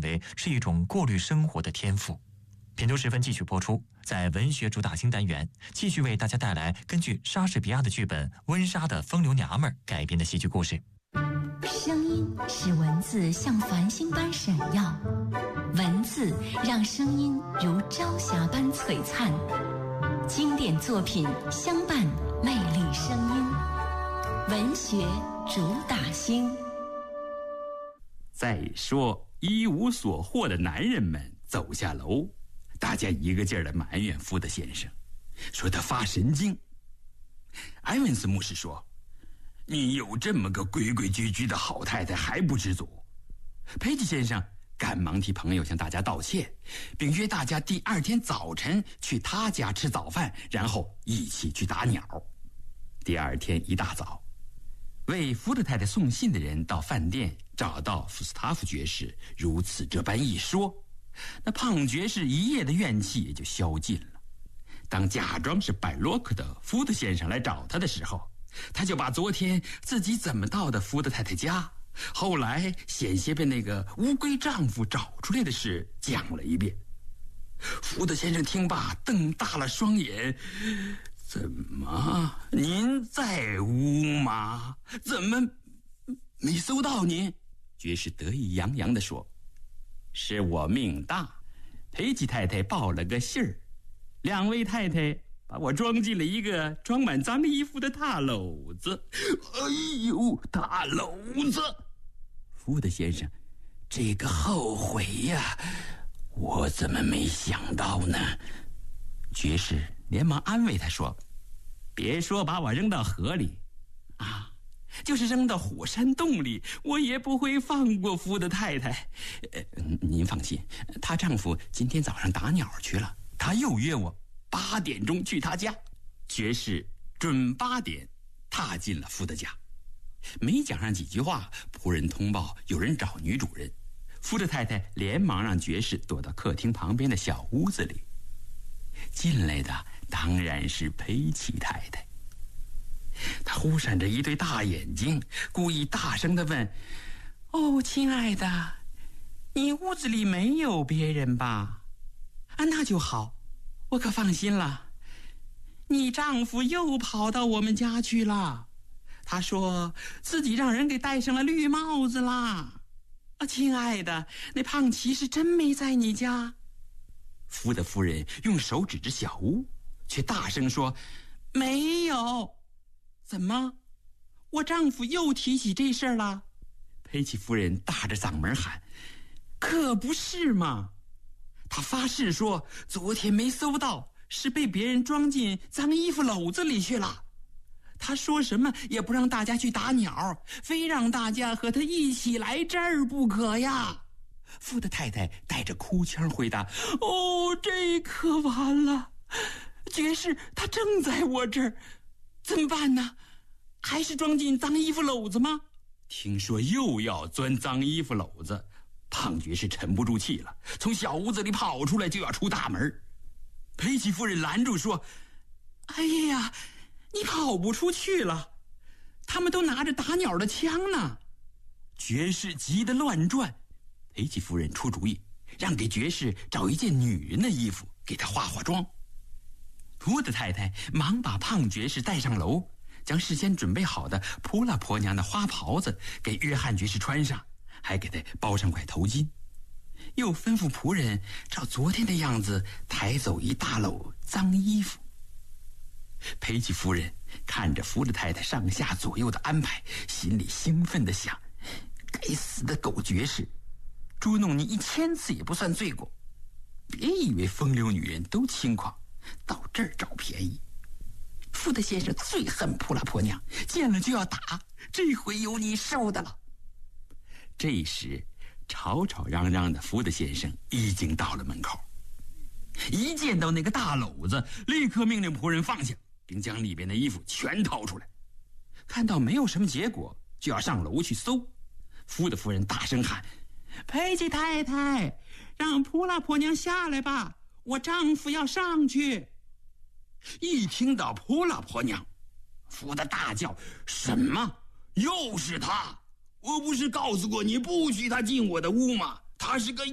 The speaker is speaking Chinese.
为是一种过滤生活的天赋。品读时分继续播出，在文学主打新单元继续为大家带来根据莎士比亚的剧本《温莎的风流娘们》改编的戏剧故事。 声音使文字像繁星般闪耀，文字让声音如朝霞般璀璨。经典作品相伴，魅力声音，文学主打星。 再说一无所获的男人们走下楼，大家一个劲儿地埋怨福德先生，说他发神经。埃文斯牧师说，你有这么个规规矩矩的好太太还不知足。佩奇先生赶忙替朋友向大家道歉，并约大家第二天早晨去他家吃早饭，然后一起去打鸟。第二天一大早，为福德太太送信的人到饭店找到福斯塔夫爵士，如此这般一说，那胖爵士一夜的怨气也就消尽了。当假装是拜洛克的福德先生来找他的时候，他就把昨天自己怎么到的福德太太家，后来险些被那个乌龟丈夫找出来的事讲了一遍。福德先生听罢瞪大了双眼，怎么您在屋吗？怎么没搜到您？爵士得意洋洋地说，是我命大，佩奇太太报了个信儿，两位太太把我装进了一个装满脏衣服的大篓子。哎呦，大篓子！福德先生，这个后悔呀，我怎么没想到呢？爵士连忙安慰他说，别说把我扔到河里啊，就是扔到火山洞里，我也不会放过福德太太。您放心，她丈夫今天早上打鸟去了，他又约我8点钟去他家。爵士准8点踏进了福德家，没讲上几句话，仆人通报有人找女主人。福德太太连忙让爵士躲到客厅旁边的小屋子里。进来的当然是佩奇太太，她忽闪着一对大眼睛，故意大声地问，哦，亲爱的，你屋子里没有别人吧？啊，那就好，我可放心了。你丈夫又跑到我们家去了，他说自己让人给戴上了绿帽子啦。啊，亲爱的，那胖骑士真没在你家？福德夫人用手指着小屋，却大声说，没有。怎么，我丈夫又提起这事儿了？佩奇夫人大着嗓门喊，可不是嘛，他发誓说昨天没搜到，是被别人装进脏衣服篓子里去了。他说什么也不让大家去打鸟，非让大家和他一起来这儿不可呀。福德太太带着哭腔回答，哦，这可完了，爵士他正在我这儿，怎么办呢？还是装进脏衣服篓子吗？听说又要钻脏衣服篓子，胖爵士沉不住气了，从小屋子里跑出来就要出大门。佩奇夫人拦住说，哎呀，你跑不出去了，他们都拿着打鸟的枪呢。爵士急得乱转，佩奇夫人出主意，让给爵士找一件女人的衣服给他化化妆。福德太太忙把胖爵士带上楼，将事先准备好的普拉婆娘的花袍子给约翰爵士穿上，还给他包上块头巾，又吩咐仆人照昨天的样子抬走一大篓脏衣服。佩奇夫人看着福德太太上下左右的安排，心里兴奋地想，该死的狗爵士，捉弄你1000次也不算罪过，别以为风流女人都轻狂，到这儿找便宜。福德先生最恨普拉婆娘，见了就要打，这回有你受的了。这时吵吵嚷嚷的福德先生已经到了门口，一见到那个大篓子，立刻命令仆人放下，并将里边的衣服全掏出来。看到没有什么结果，就要上楼去搜。福德夫人大声喊，佩奇太太，让普拉婆娘下来吧，我丈夫要上去。一听到普拉婆娘，福德大叫，什么？又是她？我不是告诉过你不许她进我的屋吗？她是个